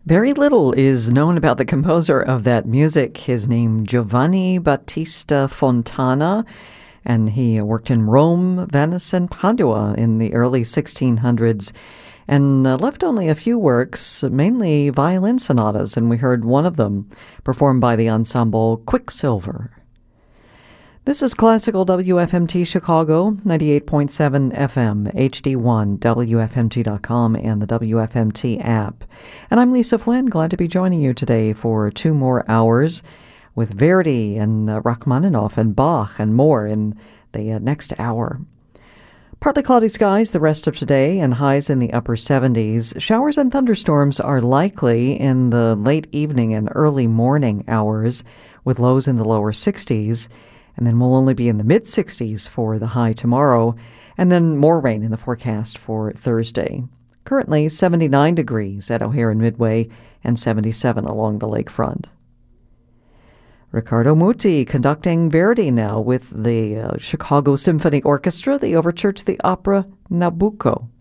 Very little is known about the composer of that music. His name, Giovanni Battista Fontana, and he worked in Rome, Venice, and Padua in the early 1600s, and left only a few works, mainly violin sonatas, and we heard one of them performed by the ensemble Quicksilver. This is Classical WFMT Chicago, 98.7 FM, HD1, WFMT.com, and the WFMT app. And I'm Lisa Flynn, glad to be joining you today for 2 more hours with Verdi and Rachmaninoff and Bach and more in the next hour. Partly cloudy skies the rest of today and highs in the upper 70s. Showers and thunderstorms are likely in the late evening and early morning hours with lows in the lower 60s. And then we'll only be in the mid-60s for the high tomorrow, and then more rain in the forecast for Thursday. Currently 79 degrees at O'Hare and Midway and 77 along the lakefront. Riccardo Muti conducting Verdi now with the Chicago Symphony Orchestra, the overture to the opera Nabucco.